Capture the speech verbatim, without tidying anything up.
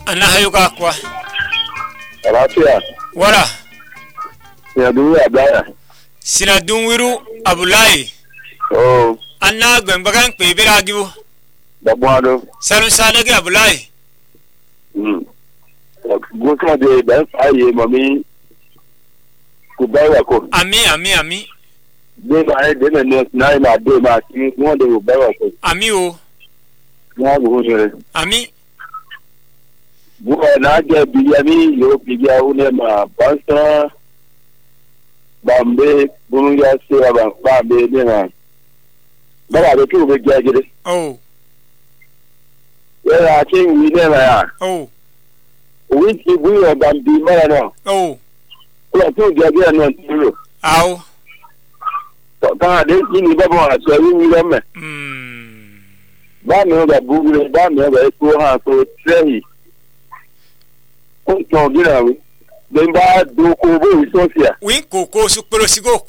Ana hayuka kwa. Rafiya. Wala. Ya duwa abaya. Sina dunwiru Abulai. Oh. Anna gbanbagan pe bira gibu. Babwado. Salun salage Abulai. Hmm. Gusa de dan aye mami kubawa ko. Ami ami ami. De ba de na na na de ma ti mo de kubawa ko. Ami o. Na bu jere. Ami. Bu na je bi ami yo bi ya une ma bansa bambe bunu ya se ba bambe de na. Baba de ku be jajire. Oh. Ya ti wi de na ya. Oh. Wi ti bu yo bambi mara no. Oh. Ko to jaje na tiro. Au. Ka de ni baba wa so wi wi me. Hmm. Ba mi ga bu wi ba mi ga ko ha ko trehi. Ko to gira wi. Den ba do ko bo so sia. Wi koko su polo sigo